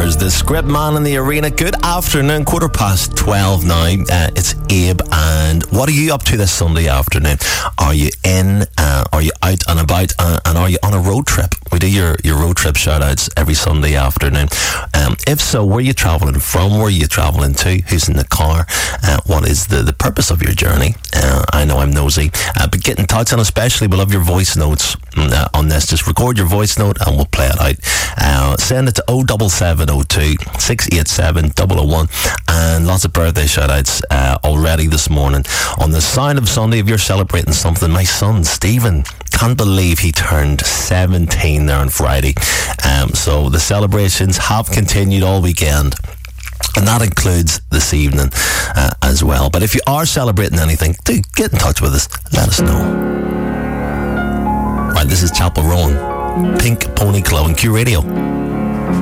There's the script man in the arena. Good afternoon, 12:15 now. It's Abe, and what are you up to this Sunday afternoon? Are you in? Are you out and about? And are you on a road trip? We do your road trip shout-outs every Sunday afternoon. If so, where are you travelling from? Where are you travelling to? Who's in the car? What is the purpose of your journey? I know I'm nosy, but get in touch, and especially we love your voice notes on this. Just record your voice note and we'll play it out. Send it to 07702 687 001, and lots of birthday shout-outs already this morning. On the Sound of Sunday, if you're celebrating something, my son Stephen, can't believe he turned 17 there on Friday. So the celebrations have continued all weekend, and that includes this evening as well. But if you are celebrating anything, do get in touch with us. Let us know. Right, this is Chapel Rowan, Pink Pony Club and Q Radio.